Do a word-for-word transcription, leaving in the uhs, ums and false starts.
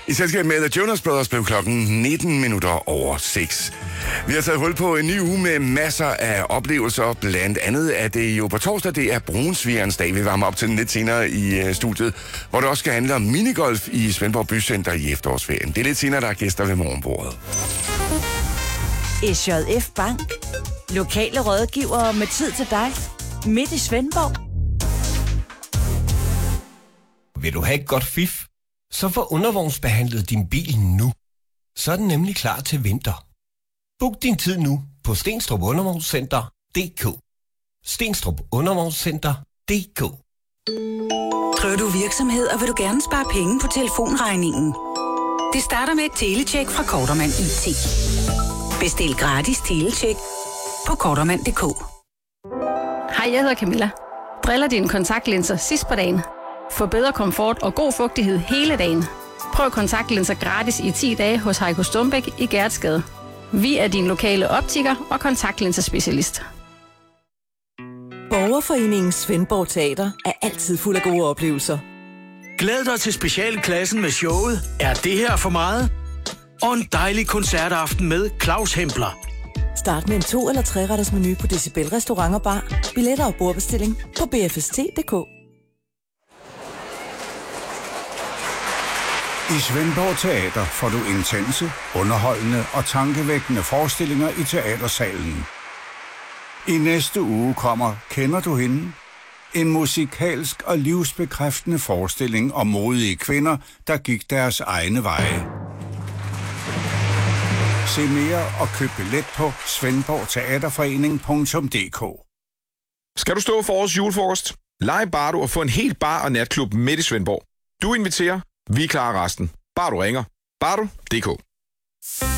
I selskab med The Jonas Brothers blev klokken nitten minutter over seks. Vi har taget hul på en ny uge med masser af oplevelser. Blandt andet er det jo på torsdag, det er Brunsvigerens dag. Vi varmer op til den lidt senere i studiet, hvor det også skal handle om minigolf i Svendborg Bycenter i efterårsferien. Det er lidt senere, der er gæster ved morgenbordet. S J F Bank. Lokale rådgivere med tid til dig. Midt i Svendborg. Vil du have et godt fif? Så få undervognsbehandlet din bil nu. Så er den nemlig klar til vinter. Book din tid nu på Stenstrup Undervognscenter punktum d k. Stenstrup Undervognscenter punktum d k. Driver du virksomhed, og vil du gerne spare penge på telefonregningen? Det starter med et telecheck fra Kortermand I T. Bestil gratis telecheck på kortermand punktum d k. Hej, jeg hedder Camilla. Driller dine kontaktlinser sidst på dagen. Få bedre komfort og god fugtighed hele dagen. Prøv kontaktlinser gratis i ti dage hos Heiko Stumbæk i Gertsgade. Vi er din lokale optiker og kontaktlinserspecialist. Borgerforeningen Svendborg Teater er altid fuld af gode oplevelser. Glæd dig til specialklassen med showet Er det her for meget? Og en dejlig koncertaften med Claus Hempler. Start med en to- eller tre-retters menu på Decibel Restaurant og Bar. Billetter og bordbestilling på b f s t punktum d k. I Svendborg Teater får du intense, underholdende og tankevækkende forestillinger i teatersalen. I næste uge kommer Kender du hende? En musikalsk og livsbekræftende forestilling om modige kvinder, der gik deres egne veje. Se mere og køb billet på svendborg teaterforening punktum d k. Skal du stå for årets julefrokost? Lege Bardo og få en helt bar- og natklub midt i Svendborg. Du inviterer, vi klarer resten. Bare du ringer. Bardo punktum d k.